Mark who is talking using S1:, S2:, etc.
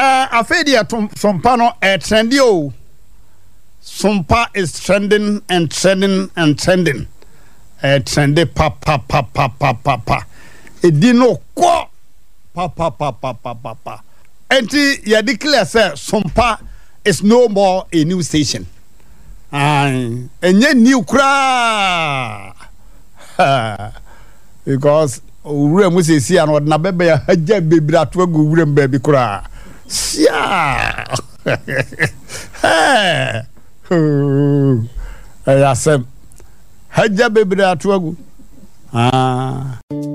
S1: Afedi Sompa no trendy o. Sompa is trending and trending and trending. Trendy pa. Edino kwa pa. Enti ya declare say Sompa is no more a new station. Enye new kra. Because ure mu sesi an odna bebe ya haja bebira to agu ure mbabi kra. Sia. Ayasem haja bebira to agu.